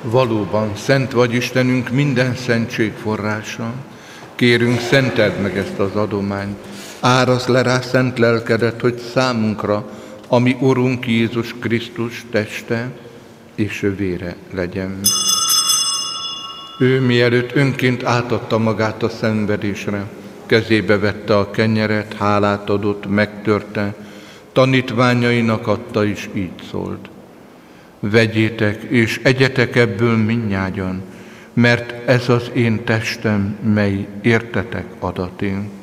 Valóban szent vagy Istenünk, minden szentség forrása. Kérünk, szenteld meg ezt az adományt. Árasd le rá szent lelkedet, hogy számunkra, ami Urunk Jézus Krisztus teste és vére legyen. Ő mielőtt önként átadta magát a szenvedésre, kezébe vette a kenyeret, hálát adott, megtörte, tanítványainak adta, és így szólt: vegyétek és egyetek ebből mindnyájan, mert ez az én testem, mely értetek adaté.